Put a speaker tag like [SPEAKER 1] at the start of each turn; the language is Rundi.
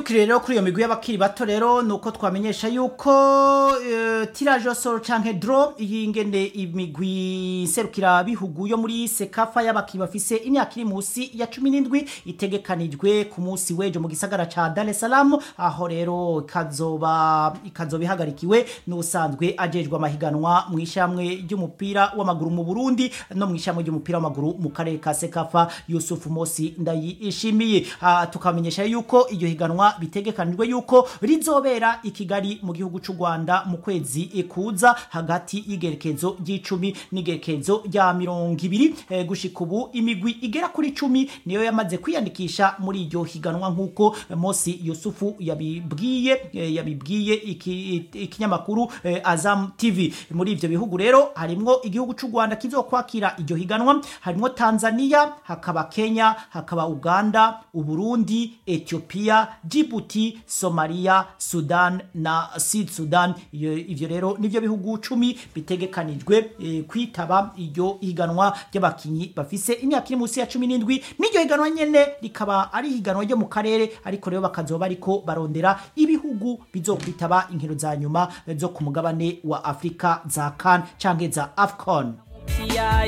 [SPEAKER 1] tukiri rero kuri iyo migwi y'abakiri bato rero nuko twamenyesha yuko tirage au sort canke draw yingene imigwi serukira bihugu yo muri Sekafa y'abakiri bafise imyaka iri musi ya 17 itegekanijwe ku munsi wejo mu gisagara ca Dar es Salaam, aho rero ikazoba ihagarikiwe n'usanzwe ajejwe amahiganwa mu ishamwe ry'umupira w'amaguru mu Burundi no mu ishamwe ry'umupira w'amaguru mu karere ka Sekafa Yusuf Mosi Ndayishimiye. Tukamenyesha yuko iyo higanwa bitegekanijwe yuko rizobera i Kigali mu gihugu c'u Rwanda mu kwezi kuza hagati y'igerekezo ry'icumi n'igerekezo rya 20 gushika ubu imigwi igera kuri 10 niyo yamaze kwiyandikisha muri iryo higanwa nkuko Mosi Yusufu yabibwiye ikinyamakuru Azam TV. Muri ivyo bihugu rero harimwo igihugu c'u Rwanda kizokwakira iryo higanwa, harimwo Tanzania, hakaba Kenya, hakaba Uganda, Uburundi, Ethiopia, Djibouti, Somalia, Sudan na Sud Sudan. Ivyo rero nivyo bihugu 10 bitegekanijwe kwitaba iryo higanwa ry'abakinyi bafise imyaka iri musi ya 17. N'iryo higanwa nyene rikaba ari higanwa ryo mu karere, ariko rero bakazoba ariko barondera ibihugu bizokwitaba inkino za nyuma zo ku mugabane wa Afrika za CAN canke za AFCON.